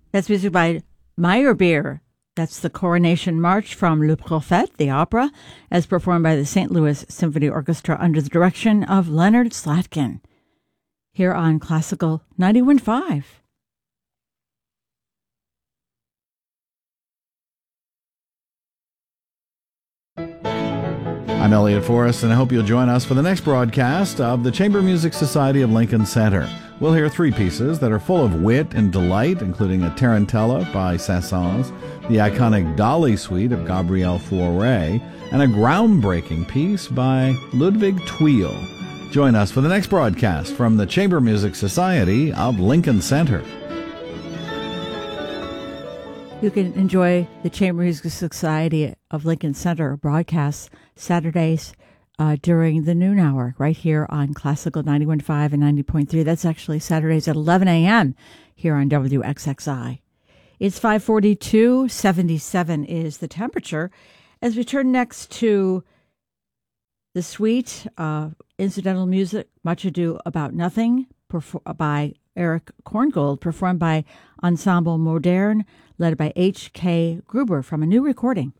That's music by Meyerbeer. That's the Coronation March from Le Prophète, the opera, as performed by the St. Louis Symphony Orchestra under the direction of Leonard Slatkin. Here on Classical 91.5. I'm Elliot Forrest, and I hope you'll join us for the next broadcast of the Chamber Music Society of Lincoln Center. We'll hear three pieces that are full of wit and delight, including a Tarantella by Saint-Saëns, the iconic Dolly Suite of Gabriel Fauré, and a groundbreaking piece by Ludwig Thuil. Join us for the next broadcast from the Chamber Music Society of Lincoln Center. You can enjoy the Chamber Music Society of Lincoln Center broadcasts Saturdays during the noon hour right here on Classical 91.5 and 90.3. That's actually Saturdays at 11 a.m. here on WXXI. It's 5:42, 77 is the temperature. As we turn next to the suite, incidental music, Much Ado About Nothing, by Eric Korngold, performed by Ensemble Moderne, led by H.K. Gruber from a new recording.